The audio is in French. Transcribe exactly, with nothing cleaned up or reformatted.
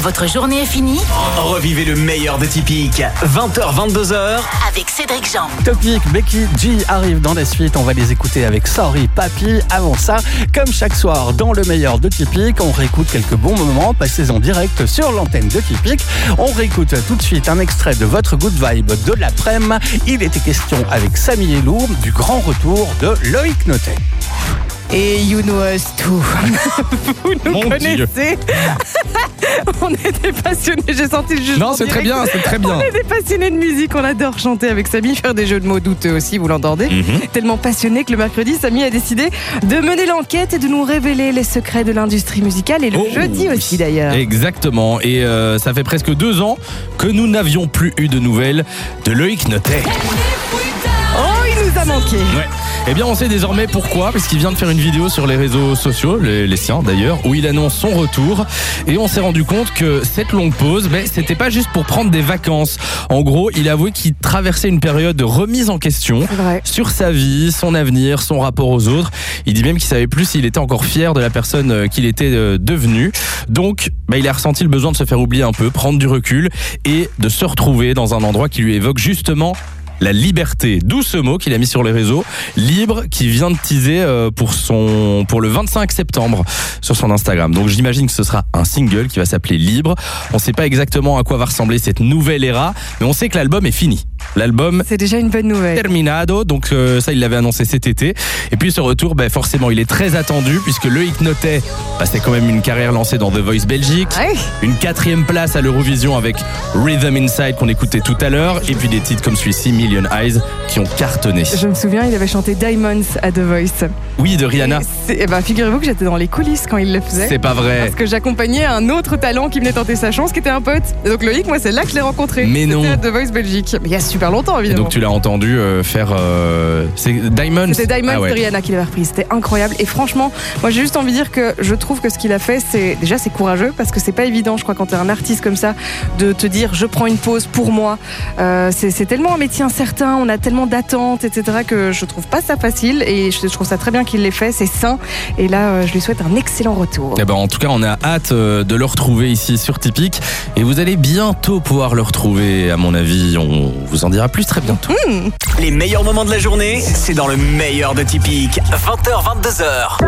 votre journée est finie, Revivez le meilleur de Typique. vingt heures vingt-deux heures. avec Cédric Jean. Topic, Becky G arrive dans la suite. On va les écouter avec Sorry Papi. Avant ça, comme chaque soir dans le meilleur de Typique, on réécoute quelques bons moments passés en direct sur l'antenne de Typique. On réécoute tout de suite un extrait de votre good vibe de l'après-midi. Il était question avec Samy et Lou du grand retour de Loïc Notet. Et You Know Us Too. Vous nous Mon connaissez. Dieu. On était passionnés, j'ai senti le jugement. Non, c'est très direct. bien, c'est très bien. On est des passionnés de musique, on adore chanter avec Samy, faire des jeux de mots douteux aussi, vous l'entendez. Mhm. Tellement passionné que le mercredi, Samy a décidé de mener l'enquête et de nous révéler les secrets de l'industrie musicale et le Oh, jeudi oui. aussi d'ailleurs. Exactement. Et euh, ça fait presque deux ans que nous n'avions plus eu de nouvelles de Loïc Notet. Oh, il nous a manqué. Ouais. Eh bien, on sait désormais pourquoi, puisqu'il vient de faire une vidéo sur les réseaux sociaux, les, les siens d'ailleurs, où il annonce son retour. Et on s'est rendu compte que cette longue pause, ben, c'était pas juste pour prendre des vacances. En gros, il a avoué qu'il traversait une période de remise en question C'est vrai. sur sa vie, son avenir, son rapport aux autres. Il dit même qu'il savait plus s'il était encore fier de la personne euh, qu'il était euh, devenu. Donc, ben, il a ressenti le besoin de se faire oublier un peu, prendre du recul et de se retrouver dans un endroit qui lui évoque justement la liberté, d'où ce mot qu'il a mis sur les réseaux, libre, qui vient de teaser euh, pour son pour le vingt-cinq septembre sur son Instagram. Donc j'imagine que ce sera un single qui va s'appeler Libre. On ne sait pas exactement à quoi va ressembler cette nouvelle era, mais on sait que l'album est fini. L'album C'est déjà une bonne nouvelle. terminado, donc euh, ça il l'avait annoncé cet été. Et puis ce retour, ben, forcément il est très attendu puisque Loïc Notet, bah, c'est quand même une carrière lancée dans The Voice Belgique, Ouais. une quatrième place à l'Eurovision avec Rhythm Inside qu'on écoutait tout à l'heure, et puis des titres comme celui-ci, Million Eyes, qui ont cartonné. Je me souviens, il avait chanté Diamonds à The Voice. Oui, de Rihanna. C'est- eh ben, figurez-vous que j'étais dans les coulisses quand il le faisait. C'est pas vrai. Parce que j'accompagnais un autre talent qui venait tenter sa chance, qui était un pote. Et donc Loïc, moi, c'est là que je l'ai rencontré. Mais non. C'était à The Voice Belgique. Mais il y a super longtemps, Et évidemment. donc tu l'as entendu euh, faire euh, c'est Diamonds. C'était Diamonds Ah ouais. de Rihanna qui l'avait repris. C'était incroyable. Et franchement, moi, j'ai juste envie de dire que je trouve que ce qu'il a fait, c'est déjà c'est courageux parce que c'est pas évident, je crois, quand t'es un artiste comme ça, de te dire je prends une pause pour moi. Euh, c'est, c'est tellement un métier incertain, on a tellement d'attentes, et cetera que je trouve pas ça facile. Et je, je trouve ça très bien qu'il l'ait fait. C'est sain. Et là, euh, je lui souhaite un excellent retour. Eh ben, en tout cas, on a hâte euh, de le retrouver ici sur Typique. Et vous allez bientôt pouvoir le retrouver, à mon avis. On vous en dira plus très bientôt. Les meilleurs moments de la journée, c'est dans le meilleur de Typique. vingt heures vingt-deux heures.